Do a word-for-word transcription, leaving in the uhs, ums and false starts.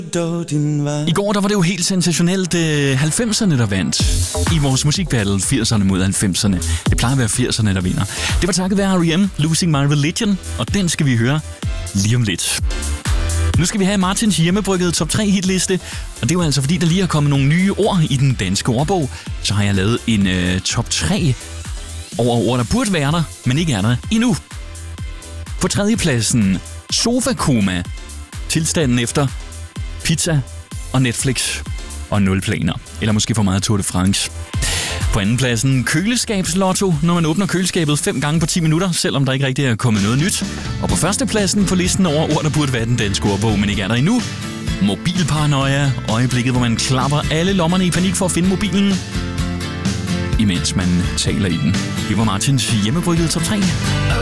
I går der var det jo helt sensationelt øh, halvfemserne, der vandt i vores musikbattle, firserne mod halvfemserne. Det plejer at være firserne, der vinder. Det var takket være R E M, Losing My Religion, og den skal vi høre lige om lidt. Nu skal vi have Martins hjemmebryggede top tre hitliste, og det er jo altså fordi, der lige er kommet nogle nye ord i den danske ordbog. Så har jeg lavet en øh, top tre over ord, der burde være der, men ikke er der endnu. På tredjepladsen, sofakoma. Tilstanden efter pizza og Netflix og nul planer. Eller måske for meget Tour de France. På andenpladsen, køleskabslotto, når man åbner køleskabet fem gange på ti minutter, selvom der ikke rigtig er kommet noget nyt. Og på førstepladsen på listen over ord, der burde være den danske ordbog, men ikke er der endnu. Mobilparanoia, øjeblikket, hvor man klapper alle lommerne i panik for at finde mobilen, imens man taler i den. Det var Martins hjemmebryggede top tre.